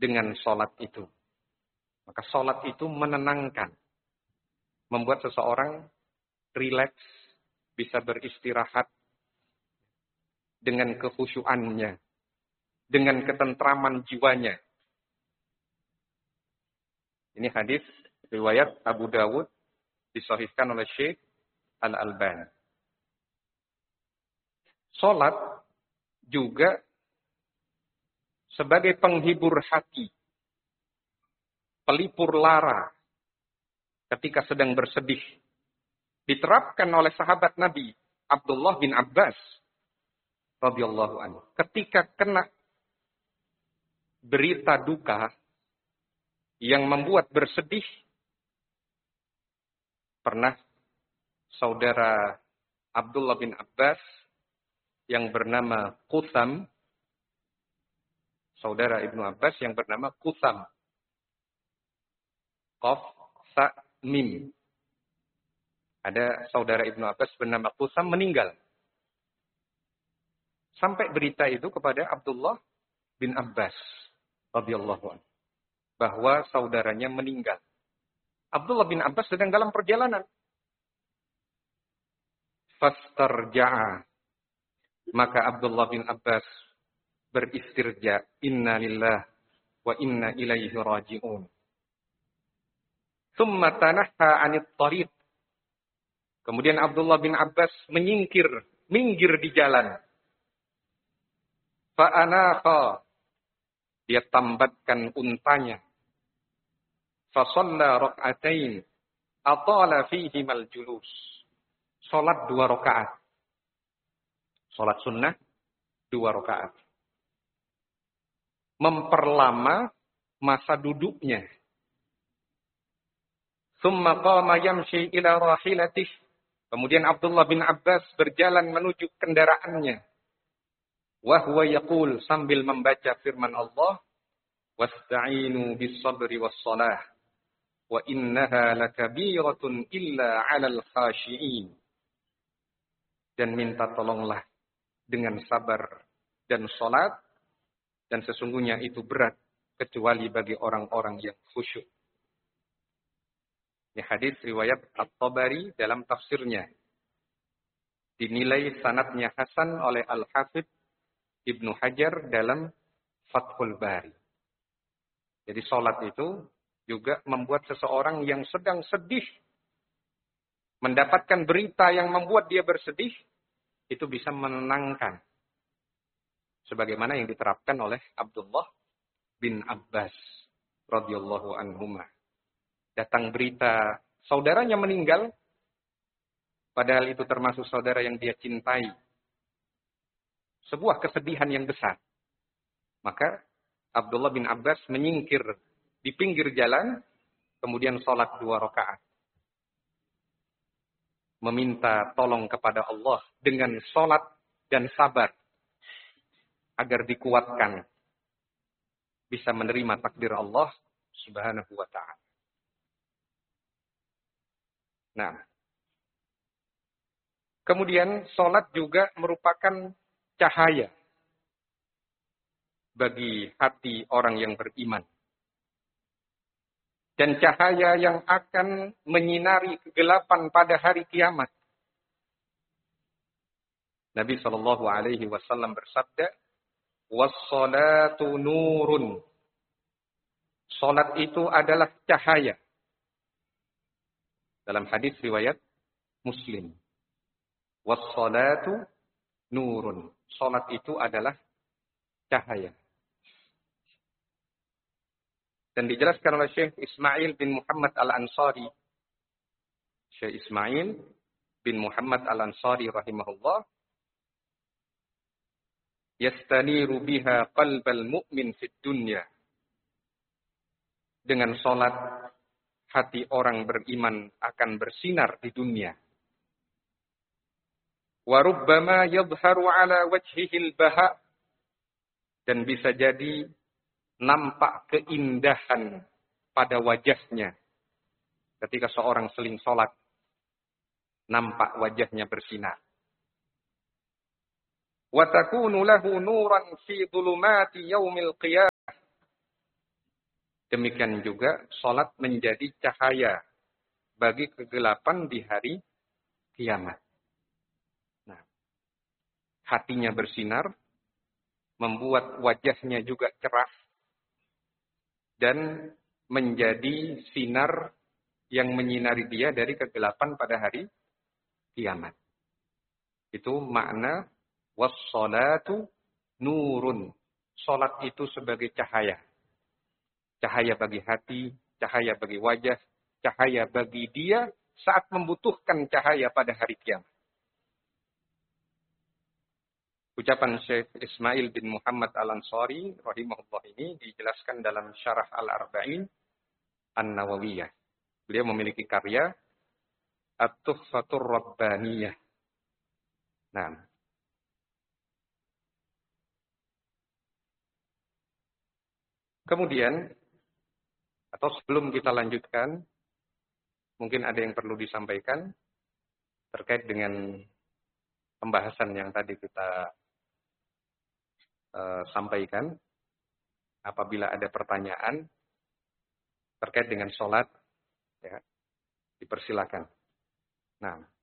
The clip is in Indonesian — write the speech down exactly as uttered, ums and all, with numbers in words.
dengan sholat itu. Maka sholat itu menenangkan. Membuat seseorang rileks, bisa beristirahat dengan kekhusyuannya, dengan ketentraman jiwanya. Ini hadis riwayat Abu Dawud, disahihkan oleh Syekh Al-Albani. Sholat juga sebagai penghibur hati, pelipur lara ketika sedang bersedih. Diterapkan oleh sahabat Nabi Abdullah bin Abbas radhiyallahu anhu. Ketika kena berita duka yang membuat bersedih, pernah saudara Abdullah bin Abbas yang bernama Qutham, saudara Ibnu Abbas yang bernama Qutham, Qaf, Sa, Mim. Ada saudara Ibnu Abbas bernama Qutham meninggal. Sampai berita itu kepada Abdullah bin Abbas radhiyallahu anhu bahwa saudaranya meninggal. Abdullah bin Abbas sedang dalam perjalanan. Fastarja'a. Maka Abdullah bin Abbas beristirja, inna lillah wa inna ilaihi raji'un. Thumma tanahha 'anit thariq. Kemudian Abdullah bin Abbas menyingkir, minggir di jalan. Fa'anaqa. Dia tambatkan untanya. Fa shalla rak'atain atala fihimal julus. Salat dua rakaat. Salat sunnah dua rakaat. Memperlama masa duduknya. Tsumma qama yamshi ila rahilatih. Kemudian Abdullah bin Abbas berjalan menuju kendaraannya. Wa huwa yaqul, sambil membaca firman Allah, wasta'inu bis sabri was shalah wa innaha lakabiratun illa 'alal khashi'in. Dan minta tolonglah dengan sabar dan salat, dan sesungguhnya itu berat kecuali bagi orang-orang yang khusyuk. Ini hadis riwayat At-Tabari dalam tafsirnya. Dinilai sanadnya hasan oleh Al-Hafidz Ibnu Hajar dalam Fathul Bari. Jadi sholat itu juga membuat seseorang yang sedang sedih, mendapatkan berita yang membuat dia bersedih, itu bisa menenangkan. Sebagaimana yang diterapkan oleh Abdullah bin Abbas radhiyallahu anhuma. Datang berita saudaranya meninggal, padahal itu termasuk saudara yang dia cintai. Sebuah kesedihan yang besar. Maka Abdullah bin Abbas menyingkir di pinggir jalan, kemudian sholat dua rakaat. Meminta tolong kepada Allah dengan sholat dan sabar, agar dikuatkan, bisa menerima takdir Allah subhanahu wa ta'ala. Nah, kemudian sholat juga merupakan cahaya bagi hati orang yang beriman. Dan cahaya yang akan menyinari kegelapan pada hari kiamat. Nabi shallallahu alaihi wasallam bersabda, "Was-salatu nurun." Salat itu adalah cahaya. Dalam hadis riwayat Muslim. Was-salatu nurun. Salat itu adalah cahaya. Dan dijelaskan oleh Syekh Ismail bin Muhammad Al-Ansari. Syekh Ismail bin Muhammad Al-Ansari rahimahullah. Yastaniru biha qalbal mu'min fid dunya. Dengan salat, hati orang beriman akan bersinar di dunia. Wa rubbama yadhharu ala wajhihil baha. Dan bisa jadi nampak keindahan pada wajahnya. Ketika seorang seling salat, nampak wajahnya bersinar. Wa takunu lahu nuran fi dhulumati yaumil qiyamah. Demikian juga sholat menjadi cahaya bagi kegelapan di hari kiamat. Nah, hatinya bersinar, membuat wajahnya juga cerah, dan menjadi sinar yang menyinari dia dari kegelapan pada hari kiamat. Itu makna was-sholatu nurun. Salat itu sebagai cahaya. Cahaya bagi hati, cahaya bagi wajah, cahaya bagi dia saat membutuhkan cahaya pada hari kiamat. Ucapan Syekh Ismail bin Muhammad Al-Ansari rahimahullah ini dijelaskan dalam Syarah Al-Arba'in An-Nawawiyah. Beliau memiliki karya At-Tuhfatur Rabbaniyah. Nah, kemudian, atau sebelum kita lanjutkan, mungkin ada yang perlu disampaikan terkait dengan pembahasan yang tadi kita uh, sampaikan. Apabila ada pertanyaan terkait dengan sholat, ya, dipersilakan. Nah.